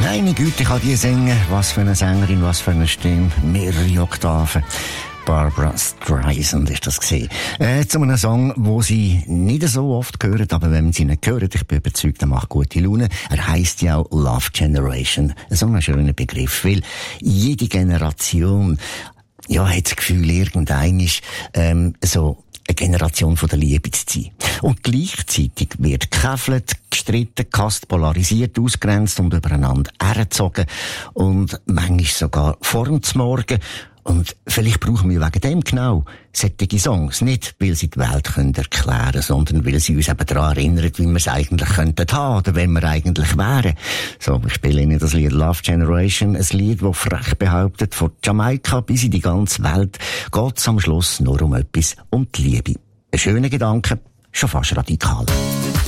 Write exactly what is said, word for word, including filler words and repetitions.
Meine Güte, kann die singen. Was für eine Sängerin, was für eine Stimme. Mehrere Oktaven. Barbra Streisand ist das gesehen. Äh, zu einem Song, wo sie nicht so oft hören, aber wenn man sie nicht hört, ich bin überzeugt, er macht gute Laune. Er heisst ja auch Love Generation. So ein schöner Begriff, weil jede Generation, ja, hat das Gefühl, irgendein ist, ähm, so, eine Generation von der Liebe zu sein. Und gleichzeitig wird gekäfelt, gestritten, gehasst, polarisiert, ausgrenzt und übereinander hergezogen. Und manchmal sogar vor dem Morgen. Und vielleicht brauchen wir wegen dem genau solche Songs. Nicht, weil sie die Welt können erklären, sondern weil sie uns eben daran erinnern, wie wir es eigentlich könnten haben oder wenn wir eigentlich wären. So, ich spiele Ihnen das Lied Love Generation, ein Lied, das frech behauptet, von Jamaika bis in die ganze Welt geht es am Schluss nur um etwas, um die Liebe. Ein schöner Gedanke, schon fast radikal.